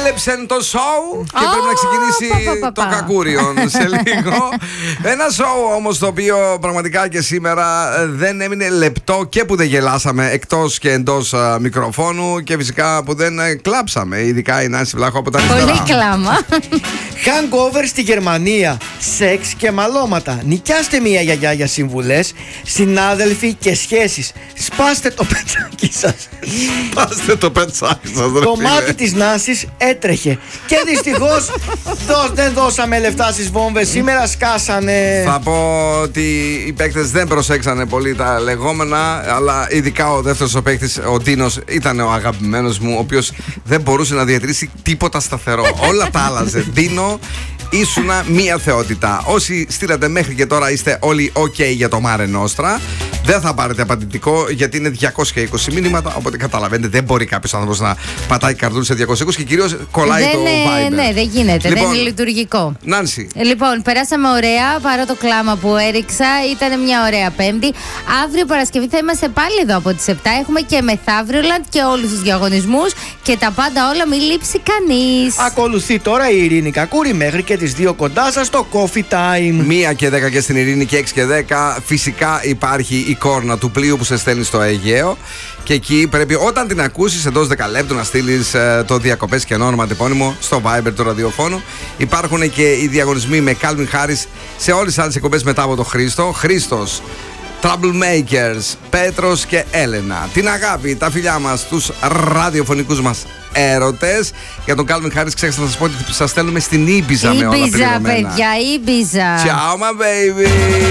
έλεψεν το σοου και πρέπει να ξεκινήσει το κακούριον σε λίγο. Ένα σοου όμως το οποίο πραγματικά και σήμερα δεν έμεινε λεπτό και που δεν γελάσαμε εκτός και εντός μικροφώνου και φυσικά που δεν κλάψαμε, ειδικά η Νάνση Βλάχο από τα αριστερά. Πολύ κλάμα. Hangover στη Γερμανία, σεξ και μαλώματα. Νοικιάστε μία γιαγιά για συμβουλές, συνάδελφοι και σχέσεις. Σπάστε το πετσάκι σας. Σπάστε το πετσάκι σας. Το μάτι της Νάσης έτρεχε. Και δυστυχώς δεν δώσαμε λεφτά στις βόμβες. Σήμερα σκάσανε. Θα πω ότι οι παίκτες δεν προσέξανε πολύ τα λεγόμενα, αλλά ειδικά ο δεύτερος ο παίκτης, ο Ντίνος, ήταν ο αγαπημένος μου, ο οποίος δεν μπορούσε να διατηρήσει τίποτα σταθερό. Όλα τα άλλαζε. Ντίνο, ήσουνα μία θεότητα. Όσοι στείλατε μέχρι και τώρα είστε όλοι ok για το Mare Nostra. Δεν θα πάρετε απαντητικό γιατί είναι 220 μήνυματα. Οπότε καταλαβαίνετε, δεν μπορεί κάποιος άνθρωπος να πατάει καρδούλη σε 220 και κυρίως κολλάει το Viber. Ναι, δεν γίνεται. Λοιπόν, δεν είναι λειτουργικό. Νάνση. Λοιπόν, περάσαμε ωραία παρά το κλάμα που έριξα. Ήταν μια ωραία Πέμπτη. Αύριο Παρασκευή θα είμαστε πάλι εδώ από τις 7. Έχουμε και Μεθαύριολαντ και όλους τους διαγωνισμούς και τα πάντα όλα, μην λείψει κανείς. Ακολουθεί τώρα η Ειρήνη Κακούρη μέχρι και τις 2 κοντά σας στο Coffee Time. 1 και 10 και στην Ειρήνη και 6 και 10. Φυσικά υπάρχει η κόρνα του πλοίου που σε στέλνει στο Αιγαίο. Και εκεί πρέπει όταν την ακούσεις εντός 10 λεπτών να στείλεις το διακοπές και όνομα αντιπώνυμο στο Viber του ραδιοφώνου. Υπάρχουν και οι διαγωνισμοί με Calvin Harris σε όλες τις άλλες εκπομπές μετά από τον Χρήστο. Χρήστος, Troublemakers, Πέτρος και Έλενα. Την αγάπη, τα φιλιά μας, τους ραδιοφωνικούς μας έρωτες. Για τον Calvin Harris ξέχασα να σας πω ότι σας στέλνουμε στην Ήμπιζα με όλα πληρωμένα. Παιδιά, Ήμπιζα. Ciao my baby.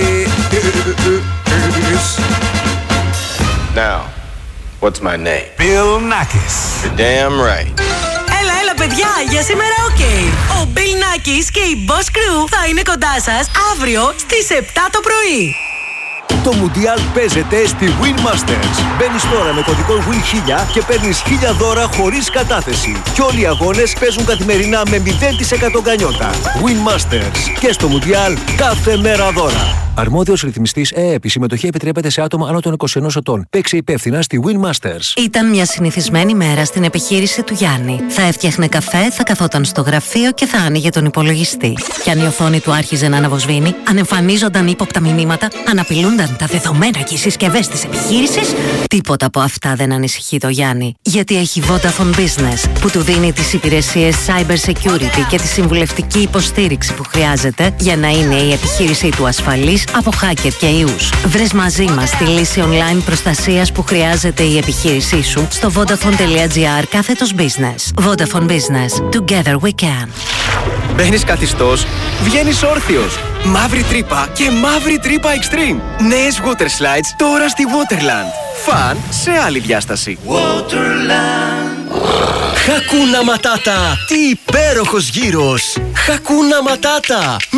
Now, what's my name? Bill Nackis. You're damn right. Έλα παιδιά, για σήμερα ok. Ο Bill Nackis και η Boss Crew θα είναι κοντά σας αύριο στις 7 το πρωί. Το Μουντιάλ παίζεται στη Win Masters. Μπαίνεις τώρα με κωδικό WIN1000 και παίρνεις 1000 δώρα χωρίς κατάθεση. Και όλοι οι αγώνες παίζουν καθημερινά με 0% γκανιότα. Win Masters. Και στο Μουντιάλ κάθε μέρα δώρα. Αρμόδιος ρυθμιστής ΕΕΠ. Η συμμετοχή επιτρέπεται σε άτομα άνω των 21 ετών. Παίξε υπεύθυνα στη Win Masters. Ήταν μια συνηθισμένη μέρα στην επιχείρηση του Γιάννη. Θα έφτιαχνε καφέ, θα καθόταν στο γραφείο και θα άνοιγε τον υπολογιστή. Κι αν η οθόνη του άρχιζε να αναβοσβήνει, αν εμφανίζονταν ύποπτα μηνύματα, αν απειλούνταν τα δεδομένα και οι συσκευές της επιχείρησης, τίποτα από αυτά δεν ανησυχεί το Γιάννη. Γιατί έχει Vodafone Business που του δίνει τις υπηρεσίες cyber security και τη συμβουλευτική υποστήριξη που χρειάζεται για να είναι η επιχείρησή του ασφαλής από hacker και ιούς. Βρες μαζί μας τη λύση online προστασίας που χρειάζεται η επιχείρησή σου στο vodafone.gr/business. Vodafone Business. Together we can. Μπαίνεις καθιστός, βγαίνεις όρθιος. Μαύρη τρύπα και μαύρη τρύπα extreme. Νέες water slides τώρα στη Waterland. Φαν σε άλλη διάσταση. Waterland. Χακούνα Ματάτα. Τι υπέροχος γύρος. Χακούνα Ματάτα.